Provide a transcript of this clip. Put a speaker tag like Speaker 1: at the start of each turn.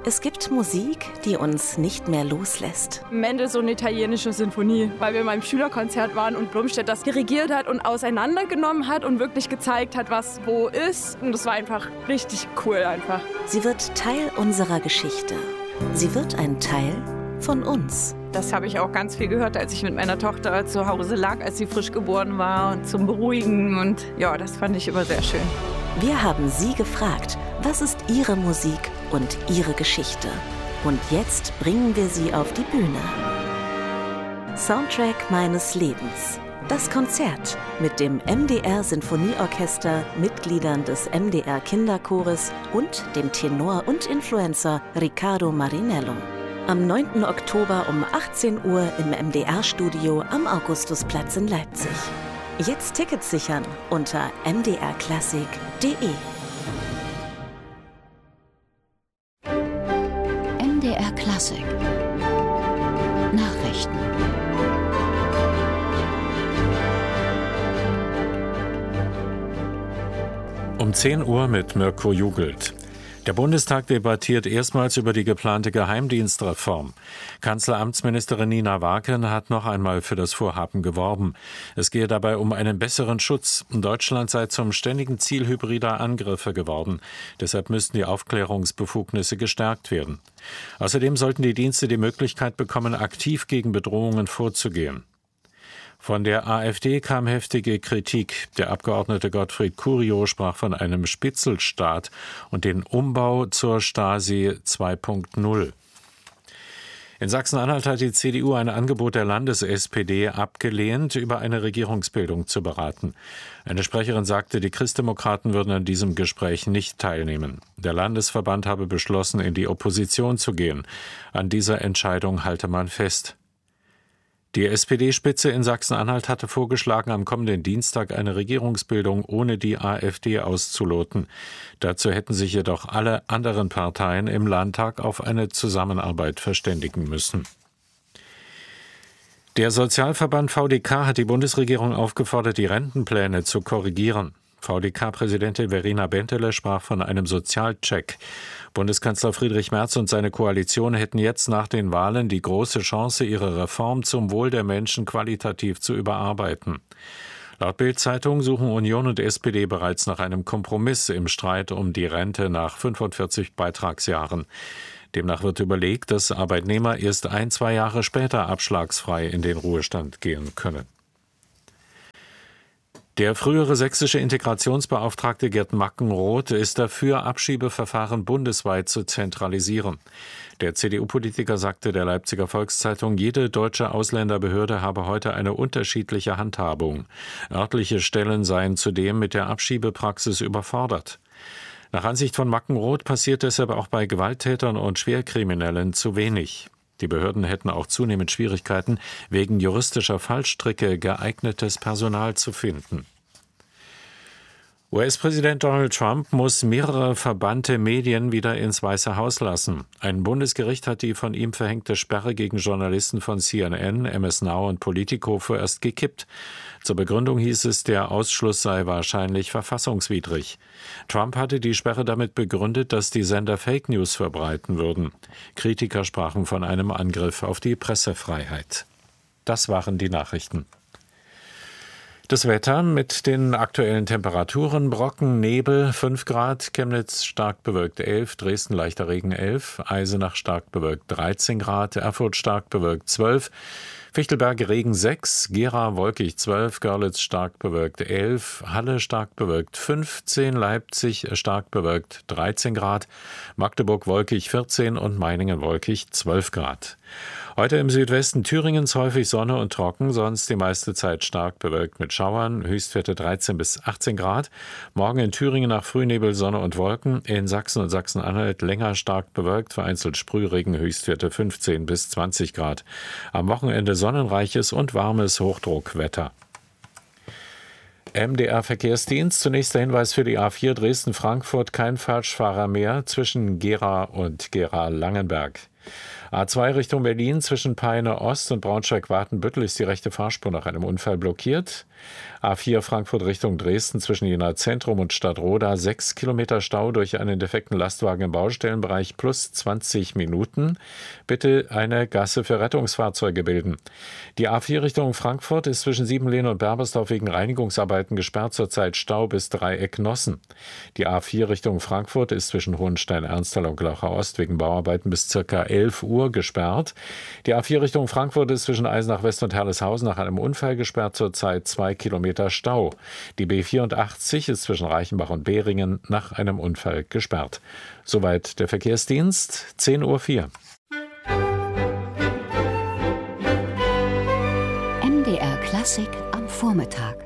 Speaker 1: Es gibt Musik, die uns nicht mehr loslässt.
Speaker 2: Mendelssohn italienische Sinfonie, weil wir mal im Schülerkonzert waren und Blumstedt das dirigiert hat und auseinandergenommen hat und wirklich gezeigt hat, was wo ist. Und das war einfach richtig cool einfach.
Speaker 1: Sie wird Teil unserer Geschichte. Sie wird ein Teil von uns.
Speaker 3: Das habe ich auch ganz viel gehört, als ich mit meiner Tochter zu Hause lag, als sie frisch geboren war, und zum Beruhigen. Und ja, das fand ich immer sehr schön.
Speaker 1: Wir haben Sie gefragt, was ist Ihre Musik und Ihre Geschichte? Und jetzt bringen wir Sie auf die Bühne. Soundtrack meines Lebens. Das Konzert mit dem MDR Sinfonieorchester, Mitgliedern des MDR Kinderchores und dem Tenor und Influencer Riccardo Marinello. Am 9. Oktober um 18 Uhr im MDR-Studio am Augustusplatz in Leipzig. Jetzt Tickets sichern unter mdrklassik.de.
Speaker 4: MDR Klassik Nachrichten.
Speaker 5: Um 10 Uhr mit Mirko Jugelt. Der Bundestag debattiert erstmals über die geplante Geheimdienstreform. Kanzleramtsministerin Nina Warken hat noch einmal für das Vorhaben geworben. Es gehe dabei um einen besseren Schutz. Deutschland sei zum ständigen Ziel hybrider Angriffe geworden. Deshalb müssten die Aufklärungsbefugnisse gestärkt werden. Außerdem sollten die Dienste die Möglichkeit bekommen, aktiv gegen Bedrohungen vorzugehen. Von der AfD kam heftige Kritik. Der Abgeordnete Gottfried Curio sprach von einem Spitzelstaat und den Umbau zur Stasi 2.0. In Sachsen-Anhalt hat die CDU ein Angebot der Landes-SPD abgelehnt, über eine Regierungsbildung zu beraten. Eine Sprecherin sagte, die Christdemokraten würden an diesem Gespräch nicht teilnehmen. Der Landesverband habe beschlossen, in die Opposition zu gehen. An dieser Entscheidung halte man fest. Die SPD-Spitze in Sachsen-Anhalt hatte vorgeschlagen, am kommenden Dienstag eine Regierungsbildung ohne die AfD auszuloten. Dazu hätten sich jedoch alle anderen Parteien im Landtag auf eine Zusammenarbeit verständigen müssen. Der Sozialverband VDK hat die Bundesregierung aufgefordert, die Rentenpläne zu korrigieren. VDK-Präsidentin Verena Bentele sprach von einem Sozialcheck. Bundeskanzler Friedrich Merz und seine Koalition hätten jetzt nach den Wahlen die große Chance, ihre Reform zum Wohl der Menschen qualitativ zu überarbeiten. Laut Bild-Zeitung suchen Union und SPD bereits nach einem Kompromiss im Streit um die Rente nach 45 Beitragsjahren. Demnach wird überlegt, dass Arbeitnehmer erst 1-2 Jahre später abschlagsfrei in den Ruhestand gehen können. Der frühere sächsische Integrationsbeauftragte Gerd Mackenroth ist dafür, Abschiebeverfahren bundesweit zu zentralisieren. Der CDU-Politiker sagte der Leipziger Volkszeitung, jede deutsche Ausländerbehörde habe heute eine unterschiedliche Handhabung. Örtliche Stellen seien zudem mit der Abschiebepraxis überfordert. Nach Ansicht von Mackenroth passiert deshalb auch bei Gewalttätern und Schwerkriminellen zu wenig. Die Behörden hätten auch zunehmend Schwierigkeiten, wegen juristischer Fallstricke geeignetes Personal zu finden. US-Präsident Donald Trump muss mehrere verbannte Medien wieder ins Weiße Haus lassen. Ein Bundesgericht hat die von ihm verhängte Sperre gegen Journalisten von CNN, MS Now und Politico vorerst gekippt. Zur Begründung hieß es, der Ausschluss sei wahrscheinlich verfassungswidrig. Trump hatte die Sperre damit begründet, dass die Sender Fake News verbreiten würden. Kritiker sprachen von einem Angriff auf die Pressefreiheit. Das waren die Nachrichten. Das Wetter mit den aktuellen Temperaturen: Brocken, Nebel 5 Grad, Chemnitz stark bewölkt 11, Dresden leichter Regen 11, Eisenach stark bewölkt 13 Grad, Erfurt stark bewölkt 12, Fichtelberg Regen 6, Gera wolkig 12, Görlitz stark bewölkt 11, Halle stark bewölkt 15, Leipzig stark bewölkt 13 Grad, Magdeburg wolkig 14 und Meiningen wolkig 12 Grad. Heute im Südwesten Thüringens häufig Sonne und trocken, sonst die meiste Zeit stark bewölkt mit Schauern, Höchstwerte 13 bis 18 Grad. Morgen in Thüringen nach Frühnebel, Sonne und Wolken, in Sachsen und Sachsen-Anhalt länger stark bewölkt, vereinzelt Sprühregen, Höchstwerte 15 bis 20 Grad. Am Wochenende sonnenreiches und warmes Hochdruckwetter. MDR Verkehrsdienst. Zunächst der Hinweis für die A4 Dresden-Frankfurt: kein Falschfahrer mehr zwischen Gera und Gera-Langenberg. A2 Richtung Berlin zwischen Peine Ost und Braunschweig-Watenbüttel ist die rechte Fahrspur nach einem Unfall blockiert. A4 Frankfurt Richtung Dresden zwischen Jena Zentrum und Stadtroda 6 Kilometer Stau durch einen defekten Lastwagen im Baustellenbereich plus 20 Minuten. Bitte eine Gasse für Rettungsfahrzeuge bilden. Die A4 Richtung Frankfurt ist zwischen Siebenlehn und Berbersdorf wegen Reinigungsarbeiten gesperrt, zurzeit Stau bis Dreieck Nossen. Die A4 Richtung Frankfurt ist zwischen Hohenstein-Ernsthal und Glauchau Ost wegen Bauarbeiten bis ca. 11 Uhr gesperrt. Die A4 Richtung Frankfurt ist zwischen Eisenach West und Herleshausen nach einem Unfall gesperrt, zurzeit 2 Kilometer Stau. Die B84 ist zwischen Reichenbach und Behringen nach einem Unfall gesperrt. Soweit der Verkehrsdienst, 10:04 Uhr.
Speaker 4: MDR Klassik am Vormittag.